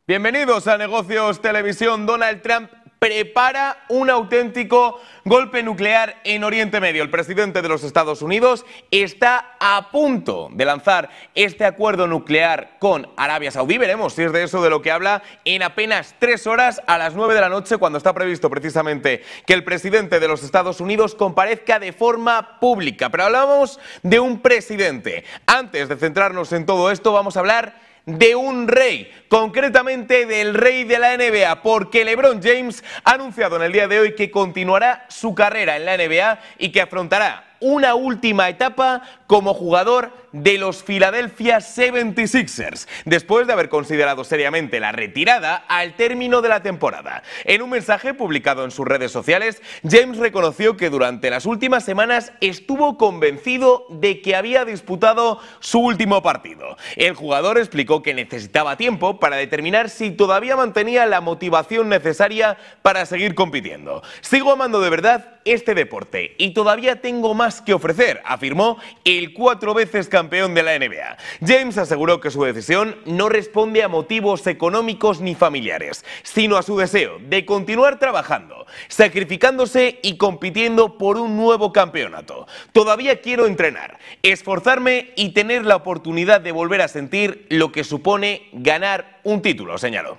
Bienvenidos a Negocios Televisión. Donald Trump prepara un auténtico golpe nuclear en Oriente Medio. El presidente de los Estados Unidos está a punto de lanzar este acuerdo nuclear con Arabia Saudí. Veremos si es de eso de lo que habla en apenas 3 horas, a las 9 de la noche, cuando está previsto precisamente que el presidente de los Estados Unidos comparezca de forma pública. Pero hablamos de un presidente. Antes de centrarnos en todo esto, vamos a hablar de un rey, concretamente del rey de la NBA, porque LeBron James ha anunciado en el día de hoy que continuará su carrera en la NBA y que afrontará una última etapa como jugador de los Philadelphia 76ers, después de haber considerado seriamente la retirada al término de la temporada. En un mensaje publicado en sus redes sociales, James reconoció que durante las últimas semanas estuvo convencido de que había disputado su último partido. El jugador explicó que necesitaba tiempo para determinar si todavía mantenía la motivación necesaria para seguir compitiendo. Sigo amando de verdad este deporte y todavía tengo más que ofrecer, afirmó el 4 veces campeón de la NBA. James aseguró que su decisión no responde a motivos económicos ni familiares, sino a su deseo de continuar trabajando, sacrificándose y compitiendo por un nuevo campeonato. Todavía quiero entrenar, esforzarme y tener la oportunidad de volver a sentir lo que supone ganar un título, señaló.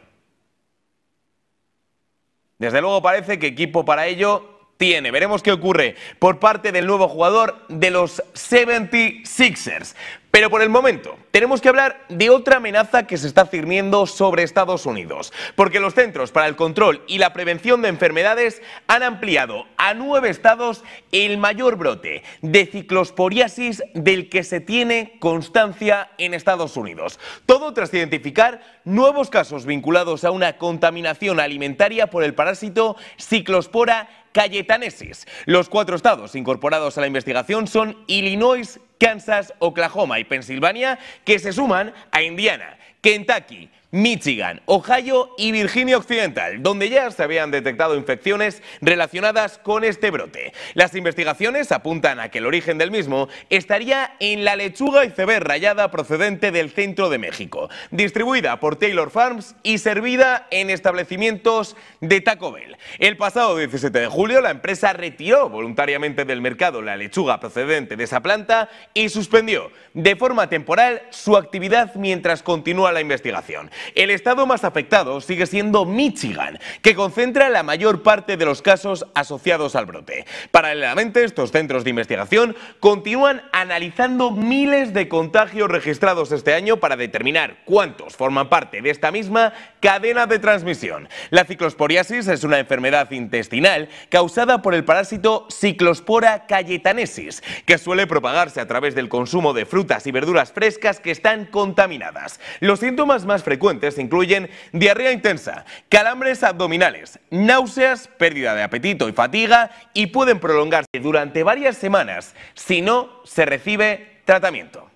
Desde luego parece que equipo para ello tiene. Veremos qué ocurre por parte del nuevo jugador de los 76ers. Pero por el momento tenemos que hablar de otra amenaza que se está cirniendo sobre Estados Unidos, porque los Centros para el Control y la Prevención de Enfermedades han ampliado a 9 estados el mayor brote de ciclosporiasis del que se tiene constancia en Estados Unidos. Todo tras identificar nuevos casos vinculados a una contaminación alimentaria por el parásito Cyclospora cayetanesis. Los 4 estados incorporados a la investigación son Illinois, Kansas, Oklahoma y Pensilvania, que se suman a Indiana, Kentucky, Michigan, Ohio y Virginia Occidental, donde ya se habían detectado infecciones relacionadas con este brote. Las investigaciones apuntan a que el origen del mismo estaría en la lechuga iceberg rallada procedente del centro de México, distribuida por Taylor Farms y servida en establecimientos de Taco Bell. El pasado 17 de julio, la empresa retiró voluntariamente del mercado la lechuga procedente de esa planta y suspendió de forma temporal su actividad mientras continúa la investigación. El estado más afectado sigue siendo Michigan, que concentra la mayor parte de los casos asociados al brote. Paralelamente, estos centros de investigación continúan analizando miles de contagios registrados este año para determinar cuántos forman parte de esta misma cadena de transmisión. La ciclosporiasis es una enfermedad intestinal causada por el parásito Cyclospora cayetanesis, que suele propagarse a través del consumo de frutas y verduras frescas que están contaminadas. Los síntomas más frecuentes incluyen diarrea intensa, calambres abdominales, náuseas, pérdida de apetito y fatiga, y pueden prolongarse durante varias semanas si no se recibe tratamiento.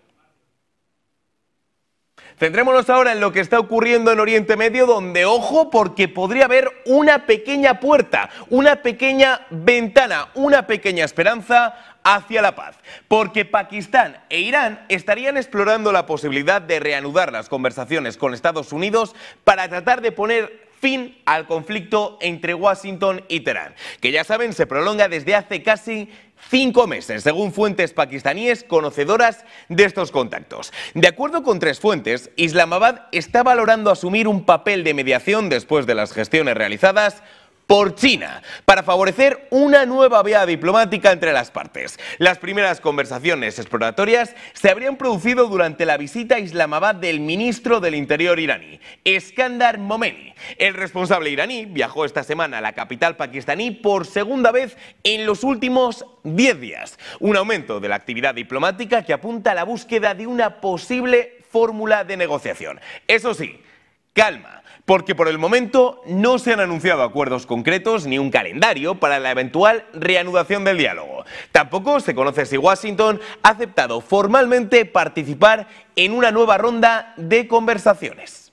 Centrémonos ahora en lo que está ocurriendo en Oriente Medio, donde, ojo, porque podría haber una pequeña puerta, una pequeña ventana, una pequeña esperanza hacia la paz, porque Pakistán e Irán estarían explorando la posibilidad de reanudar las conversaciones con Estados Unidos para tratar de poner fin al conflicto entre Washington y Teherán, que ya saben se prolonga desde hace casi 5 meses, según fuentes pakistaníes conocedoras de estos contactos. De acuerdo con 3 fuentes, Islamabad está valorando asumir un papel de mediación después de las gestiones realizadas por China, para favorecer una nueva vía diplomática entre las partes. Las primeras conversaciones exploratorias se habrían producido durante la visita a Islamabad del ministro del Interior iraní, Eskandar Momeni. El responsable iraní viajó esta semana a la capital pakistaní por segunda vez en los últimos 10 días. Un aumento de la actividad diplomática que apunta a la búsqueda de una posible fórmula de negociación. Eso sí, calma, porque por el momento no se han anunciado acuerdos concretos ni un calendario para la eventual reanudación del diálogo. Tampoco se conoce si Washington ha aceptado formalmente participar en una nueva ronda de conversaciones.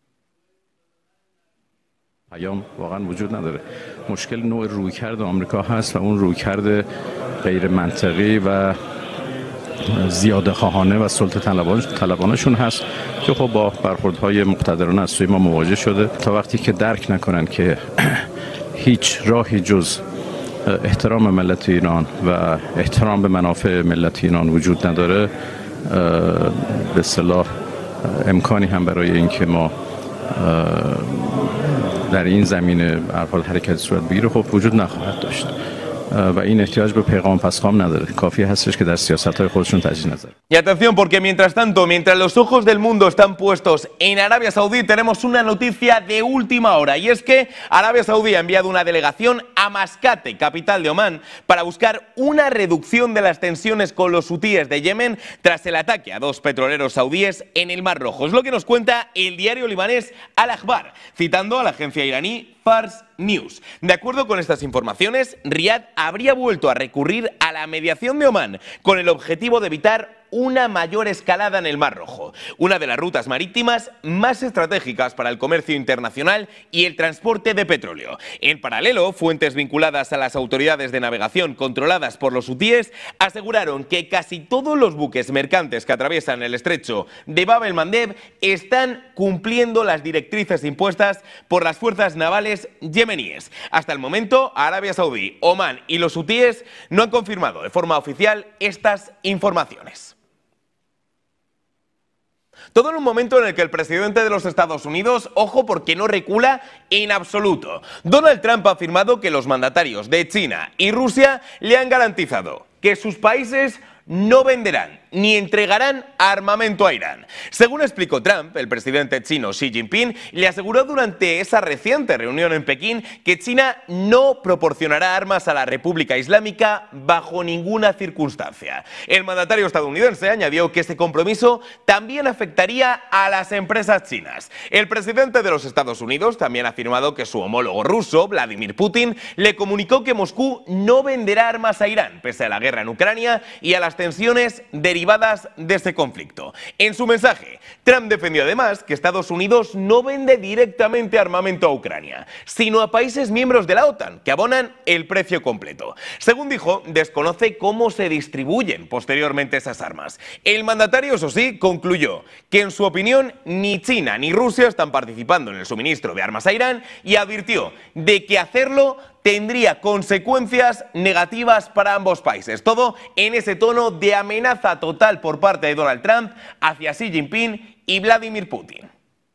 پیام واقعا وجود نداره. مشکل نوع رویکرد آمریکا هست و اون رویکرد غیر منطقی و زیاده خواهانه و سلطه طلبانشون هست که خب با برخوردهای مقتدرانه از سوی ما مواجه شده. تا وقتی که درک نکنن که هیچ راهی جز احترام ملت ایران و احترام به منافع ملت ایران وجود نداره، به اصطلاح امکانی هم برای اینکه ما در این زمینه حرکت صورت بگیره خب وجود نخواهد داشت و این احتیاج به پیغام پسخام نداره. کافی هستش که در سیاست‌های خودشون تجدید نظر. Y atención, porque mientras tanto, mientras los ojos del mundo están puestos en Arabia Saudí, tenemos una noticia de última hora, y es que Arabia Saudí ha enviado una delegación a Mascate, capital de Omán, para buscar una reducción de las tensiones con los hutíes de Yemen tras el ataque a 2 petroleros saudíes en el Mar Rojo. Es lo que nos cuenta el diario libanés Al-Akhbar, citando a la agencia iraní Fars News. De acuerdo con estas informaciones, Riad habría vuelto a recurrir a la mediación de Omán con el objetivo de evitar una mayor escalada en el Mar Rojo, una de las rutas marítimas más estratégicas para el comercio internacional y el transporte de petróleo. En paralelo, fuentes vinculadas a las autoridades de navegación controladas por los hutíes aseguraron que casi todos los buques mercantes que atraviesan el estrecho de Bab el-Mandeb están cumpliendo las directrices impuestas por las fuerzas navales yemeníes. Hasta el momento, Arabia Saudí, Omán y los hutíes no han confirmado de forma oficial estas informaciones. Todo en un momento en el que el presidente de los Estados Unidos, ojo porque no recula en absoluto. Donald Trump ha afirmado que los mandatarios de China y Rusia le han garantizado que sus países no venderán ni entregarán armamento a Irán. Según explicó Trump, el presidente chino Xi Jinping le aseguró durante esa reciente reunión en Pekín que China no proporcionará armas a la República Islámica bajo ninguna circunstancia. El mandatario estadounidense añadió que ese compromiso también afectaría a las empresas chinas. El presidente de los Estados Unidos también ha afirmado que su homólogo ruso, Vladimir Putin, le comunicó que Moscú no venderá armas a Irán, pese a la guerra en Ucrania y a las tensiones derivadas de este conflicto. En su mensaje, Trump defendió además que Estados Unidos no vende directamente armamento a Ucrania, sino a países miembros de la OTAN, que abonan el precio completo. Según dijo, desconoce cómo se distribuyen posteriormente esas armas. El mandatario, eso sí, concluyó que en su opinión ni China ni Rusia están participando en el suministro de armas a Irán y advirtió de que hacerlo tendría consecuencias negativas para ambos países. Todo en ese tono de amenaza total por parte de Donald Trump hacia Xi Jinping y Vladimir Putin.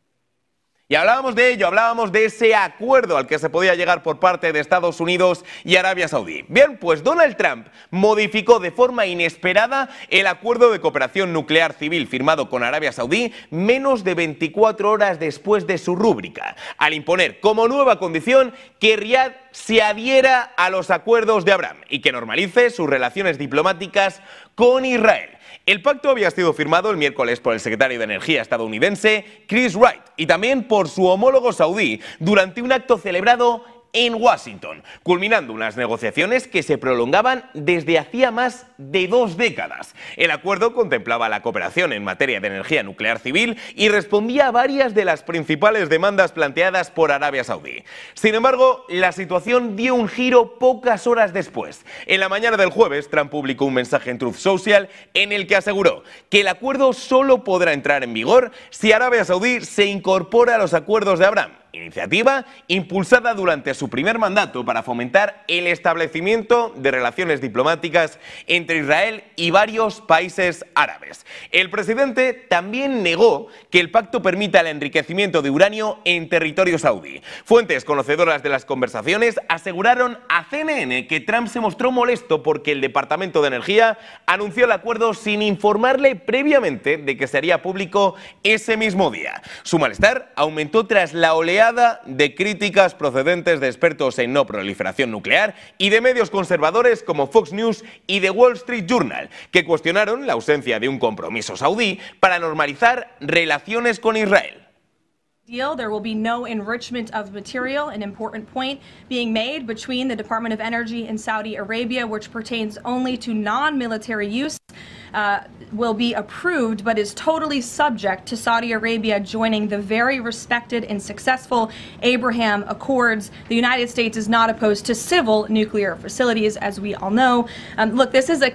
Y hablábamos de ello, hablábamos de ese acuerdo al que se podía llegar por parte de Estados Unidos y Arabia Saudí. Bien, pues Donald Trump modificó de forma inesperada el acuerdo de cooperación nuclear civil firmado con Arabia Saudí menos de 24 horas después de su rúbrica, al imponer como nueva condición que Riad se adhiera a los acuerdos de Abraham y que normalice sus relaciones diplomáticas con Israel. El pacto había sido firmado el miércoles por el secretario de Energía estadounidense Chris Wright y también por su homólogo saudí durante un acto celebrado en Washington, culminando unas negociaciones que se prolongaban desde hacía más de 2 décadas. El acuerdo contemplaba la cooperación en materia de energía nuclear civil y respondía a varias de las principales demandas planteadas por Arabia Saudí. Sin embargo, la situación dio un giro pocas horas después. En la mañana del jueves, Trump publicó un mensaje en Truth Social en el que aseguró que el acuerdo solo podrá entrar en vigor si Arabia Saudí se incorpora a los acuerdos de Abraham, iniciativa impulsada durante su primer mandato para fomentar el establecimiento de relaciones diplomáticas entre Israel y varios países árabes. El presidente también negó que el pacto permita el enriquecimiento de uranio en territorio saudí. Fuentes conocedoras de las conversaciones aseguraron a CNN que Trump se mostró molesto porque el Departamento de Energía anunció el acuerdo sin informarle previamente de que se haría público ese mismo día. Su malestar aumentó tras la oleada de críticas procedentes de expertos en no proliferación nuclear y de medios conservadores como Fox News y The Wall Street Journal, que cuestionaron la ausencia de un compromiso saudí para normalizar relaciones con Israel. There will be no enrichment of material, an important point being made between the Department of Energy and Saudi Arabia, which pertains only to non-military use. will be approved, but is totally subject to Saudi Arabia joining the very respected and successful Abraham Accords. The United States is not opposed to civil nuclear facilities, as we all know. Look, this is a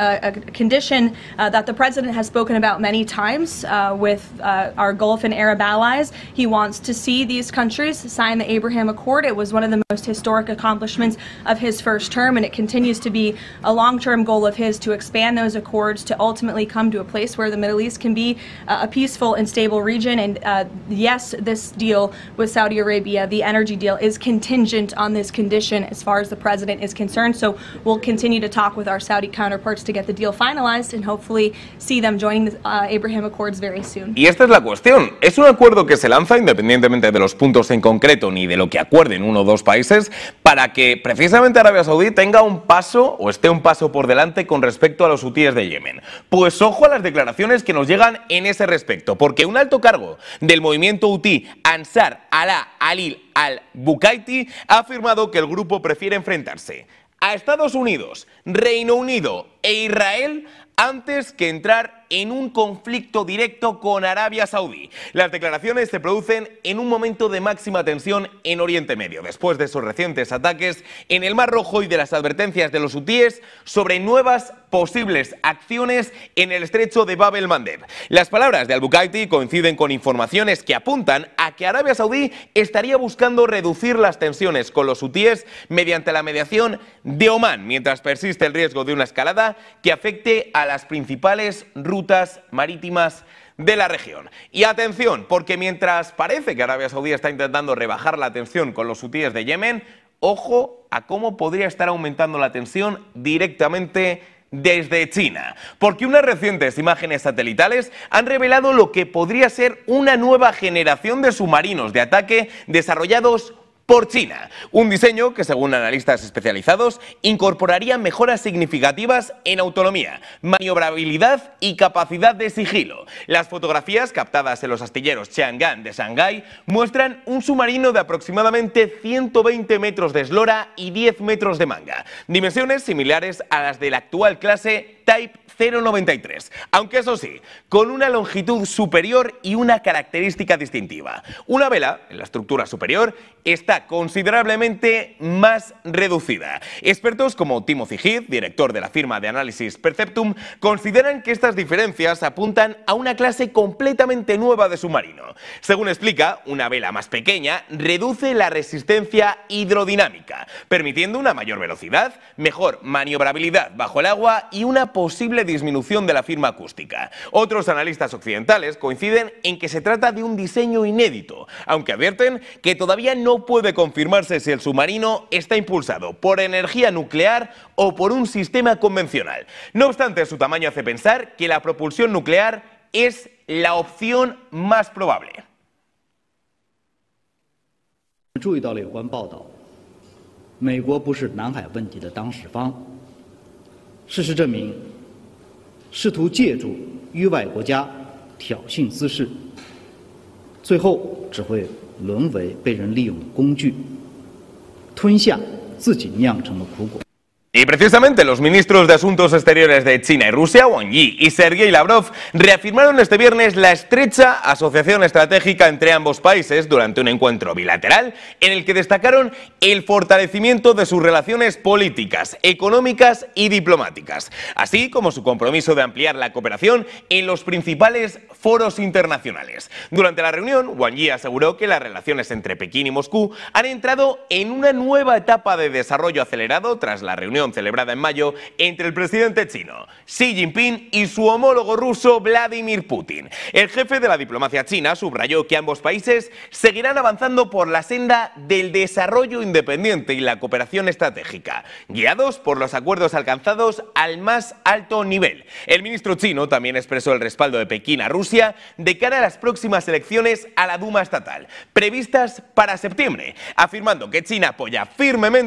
condition that the president has spoken about many times with our Gulf and Arab allies. He wants to see these countries sign the Abraham Accord. It was one of the most historic accomplishments of his first term, and it continues to be a long-term goal of his to expand those accords to ultimately come to a place where the Middle East can be a peaceful and stable region. And yes, this deal with Saudi Arabia, the energy deal, is contingent on this condition as far as the president is concerned. So we'll continue to talk with our Saudi counterparts to get the deal finalized and hopefully see them joining the Abraham Accords very soon. Y esta es la cuestión. Es un acuerdo que se lanza independientemente de los puntos en concreto ni de lo que acuerden uno o dos países para que precisamente Arabia Saudí tenga un paso o esté un paso por delante con respecto a los hutíes de Yemen. Pues ojo a las declaraciones que nos llegan en ese respecto, porque un alto cargo del movimiento hutí, Ansar Allah al-Bukaiti, ha afirmado que el grupo prefiere enfrentarse a Estados Unidos, Reino Unido e Israel antes que entrar en un conflicto directo con Arabia Saudí. Las declaraciones se producen en un momento de máxima tensión en Oriente Medio, después de esos recientes ataques en el Mar Rojo y de las advertencias de los hutíes sobre nuevas posibles acciones en el estrecho de Bab el-Mandeb. Las palabras de al-Bukaiti coinciden con informaciones que apuntan a que Arabia Saudí estaría buscando reducir las tensiones con los hutíes mediante la mediación de Omán, mientras persiste el riesgo de una escalada que afecte a las principales rutas marítimas de la región. Y atención, porque mientras parece que Arabia Saudí está intentando rebajar la tensión con los hutíes de Yemen, ojo a cómo podría estar aumentando la tensión directamente desde China, porque unas recientes imágenes satelitales han revelado lo que podría ser una nueva generación de submarinos de ataque desarrollados por China. Un diseño que, según analistas especializados, incorporaría mejoras significativas en autonomía, maniobrabilidad y capacidad de sigilo. Las fotografías captadas en los astilleros Chang'an de Shanghái muestran un submarino de aproximadamente 120 metros de eslora y 10 metros de manga, dimensiones similares a las de la actual clase Type 093, aunque eso sí, con una longitud superior y una característica distintiva. Una vela en la estructura superior está considerablemente más reducida. Expertos como Timothy Heath, director de la firma de análisis Perceptum, consideran que estas diferencias apuntan a una clase completamente nueva de submarino. Según explica, una vela más pequeña reduce la resistencia hidrodinámica, permitiendo una mayor velocidad, mejor maniobrabilidad bajo el agua y una posible disminución de la firma acústica. Otros analistas occidentales coinciden en que se trata de un diseño inédito, aunque advierten que todavía no puede confirmarse si el submarino está impulsado por energía nuclear o por un sistema convencional. No obstante, su tamaño hace pensar que la propulsión nuclear es la opción más probable. 注意到了有关报道，美国不是南海问题的当事方。事实证明，试图借助域外国家挑衅滋事，最后只会沦为被人利用的工具，吞下自己酿成的苦果。 Y precisamente los ministros de Asuntos Exteriores de China y Rusia, Wang Yi y Sergei Lavrov, reafirmaron este viernes la estrecha asociación estratégica entre ambos países durante un encuentro bilateral en el que destacaron el fortalecimiento de sus relaciones políticas, económicas y diplomáticas, así como su compromiso de ampliar la cooperación en los principales foros internacionales. Durante la reunión, Wang Yi aseguró que las relaciones entre Pekín y Moscú han entrado en una nueva etapa de desarrollo acelerado tras la reunión celebrada en mayo entre el presidente chino Xi Jinping y su homólogo ruso Vladimir Putin. El jefe de la diplomacia china subrayó que ambos países seguirán avanzando por la senda del desarrollo independiente y la cooperación estratégica, guiados por los acuerdos alcanzados al más alto nivel. El ministro chino también expresó el respaldo de Pekín a Rusia de cara a las próximas elecciones a la Duma estatal, previstas para septiembre, afirmando que China apoya firmemente